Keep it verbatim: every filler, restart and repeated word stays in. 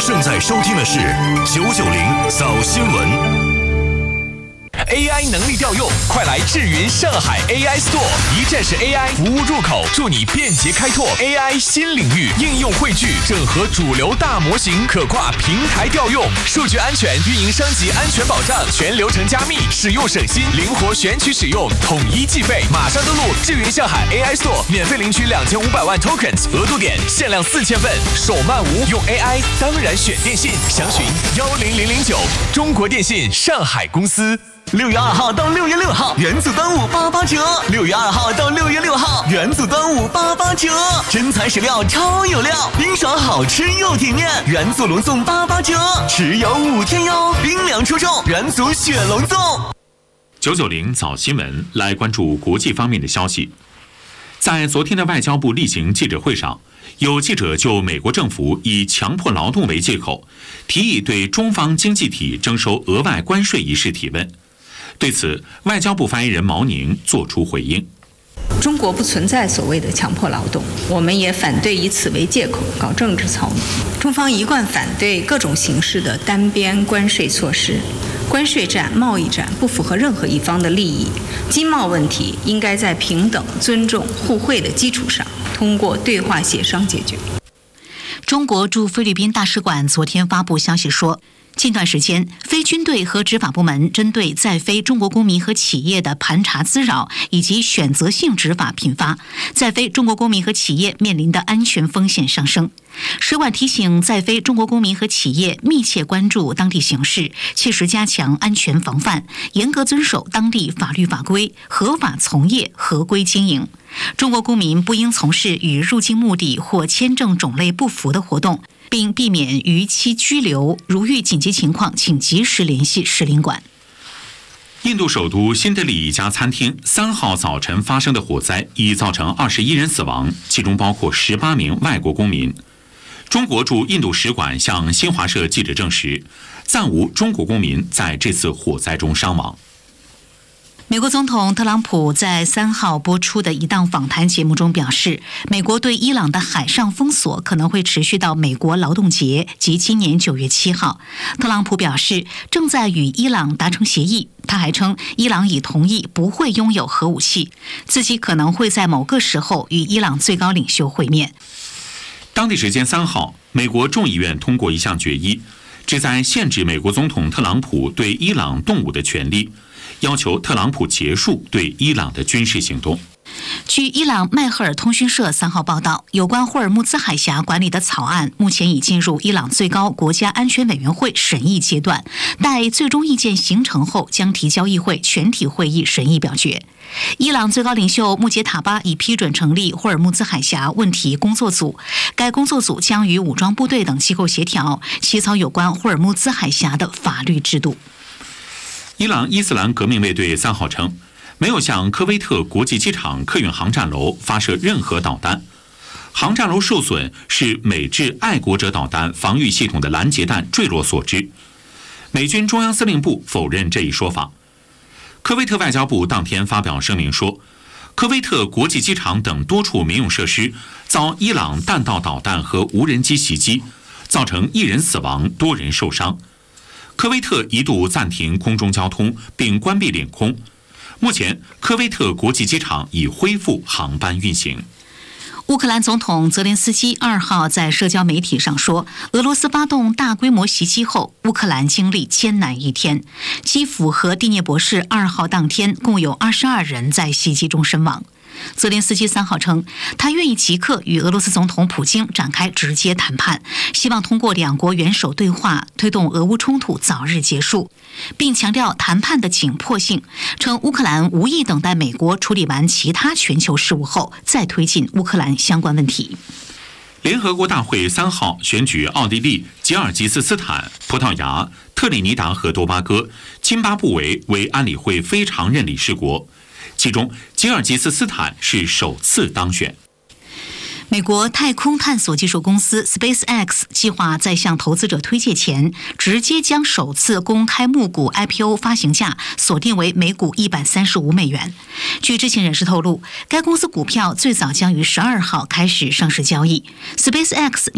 正在收听的是九九零早新闻。A I 能力调用，快来智云上海 A I Store， 一站式 A I 服务入口，助你便捷开拓 A I 新领域，应用汇聚，整合主流大模型，可跨平台调用，数据安全、运营升级、安全保障，全流程加密，使用省心，灵活选取使用，统一计费。马上登录智云上海 A I Store， 免费领取两千五百万 tokens， 额度点限量四千份，手慢无，用 A I 当然选电信，详询幺零零零九，中国电信上海公司。 六月二号到六月六号，元祖端午八八折。六月二号到六月六号，元祖端午八八折，真材实料，超有料，冰爽好吃又体面。元祖龙粽八八折，只有五天哟，冰凉出售，元祖雪龙粽。 九九零早新闻来关注国际方面的消息。在昨天的外交部例行记者会上，有记者就美国政府以强迫劳动为借口，提议对中方经济体征收额外关税一事提问。对此，外交部发言人毛宁作出回应。 中国不存在所谓的强迫劳动，我们也反对以此为借口搞政治操弄。中方一贯反对各种形式的单边关税措施，关税战、贸易战不符合任何一方的利益。经贸问题应该在平等、尊重、互惠的基础上，通过对话协商解决。 中国驻菲律宾大使馆昨天发布消息说，近段时间，非军队和执法部门针对在菲中国公民和企业的盘查滋扰以及选择性执法频发，在菲中国公民和企业面临的安全风险上升。使馆提醒在菲中国公民和企业密切关注当地形势，切实加强安全防范，严格遵守当地法律法规，合法从业，合规经营。中国公民不应从事与入境目的或签证种类不符的活动，并避免逾期拘留。如遇紧急情况，请及时联系使领馆。 印度首都新德里一家餐厅三号早晨发生的火灾已造成二十一人死亡，其中包括十八名外国公民。中国驻印度使馆向新华社记者证实，暂无中国公民在这次火灾中伤亡。 美国总统特朗普在三号播出的一档访谈节目中表示，美国对伊朗的海上封锁可能会持续到美国劳动节及今年九月七号。特朗普表示，正在与伊朗达成协议。他还称，伊朗已同意不会拥有核武器，自己可能会在某个时候与伊朗最高领袖会面。 当地时间三号，美国众议院通过一项决议，旨在限制美国总统特朗普对伊朗动武的权利，要求特朗普结束对伊朗的军事行动。 据伊朗迈赫尔通讯社三号报道，有关霍尔木兹海峡管理的草案目前已进入伊朗最高国家安全委员会审议阶段，待最终意见形成后将提交议会全体会议审议表决。伊朗最高领袖穆杰塔巴已批准成立霍尔木兹海峡问题工作组，该工作组将与武装部队等机构协调，起草有关霍尔木兹海峡的法律制度。 伊朗伊斯兰革命卫队三号称，没有向科威特国际机场客运航站楼发射任何导弹，航站楼受损是美制爱国者导弹防御系统的拦截弹坠落所致。美军中央司令部否认这一说法。科威特外交部当天发表声明说，科威特国际机场等多处民用设施遭伊朗弹道导弹和无人机袭击，造成一人死亡，多人受伤。科威特一度暂停空中交通并关闭领空，目前科威特国际机场已恢复航班运行。 乌克兰总统泽连斯基二号在社交媒体上说，俄罗斯发动大规模袭击后，乌克兰经历艰难一天。基辅和第聂伯市二号当天共有二十二人在袭击中身亡。泽连斯基三号称，他愿意即刻与俄罗斯总统普京展开直接谈判，希望通过两国元首对话推动俄乌冲突早日结束，并强调谈判的紧迫性，称乌克兰无意等待美国处理完其他全球事务后再推进乌克兰相关问题。 联合国大会三号选举奥地利、吉尔吉斯斯坦、葡萄牙、特立尼达和多巴哥、津巴布韦为安理会非常任理事国，其中吉尔吉斯斯坦是首次当选。 美国太空探索技术公司 SpaceX 计划在向投资者推介前，直接将首次公开募股 I P O 发行价锁定为每股一百三十五美元。据知情人士透露，该公司股票最早将于十二号开始上市交易。SpaceX